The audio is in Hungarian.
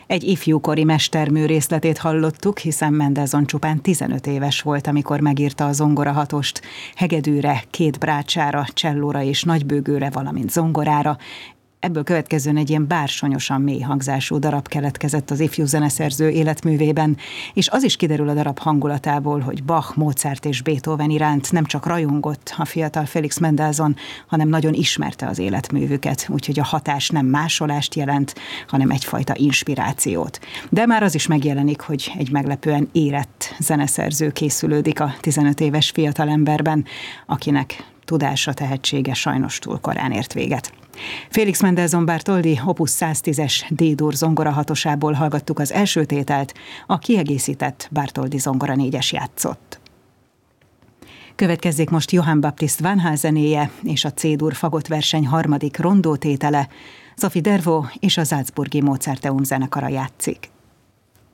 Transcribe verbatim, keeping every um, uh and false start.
Egy ifjúkori mestermű részletét hallottuk, hiszen Mendelssohn csupán tizenöt éves volt, amikor megírta a zongorahatost. Hegedűre, két brácsára, csellóra és nagybőgőre, valamint zongorára. Ebből következően egy ilyen bársonyosan mély hangzású darab keletkezett az ifjú zeneszerző életművében, és az is kiderül a darab hangulatából, hogy Bach, Mozart és Beethoven iránt nem csak rajongott a fiatal Felix Mendelssohn, hanem nagyon ismerte az életművüket, úgyhogy a hatás nem másolást jelent, hanem egyfajta inspirációt. De már az is megjelenik, hogy egy meglepően érett zeneszerző készülődik a tizenöt éves fiatalemberben, akinek tudása, tehetsége sajnos túl korán ért véget. Felix Mendelssohn Bartholdy opus száztízes D-dur zongorahatosából hallgattuk az első tételt, a kiegészített Bartholdy zongora négyes játszott. Következzék most Johann Baptist Vanhal zenéje és a C-dur fagottverseny harmadik rondó tétele, Sophie Dervaux és a Salzburgi Mozarteum zenekara játszik.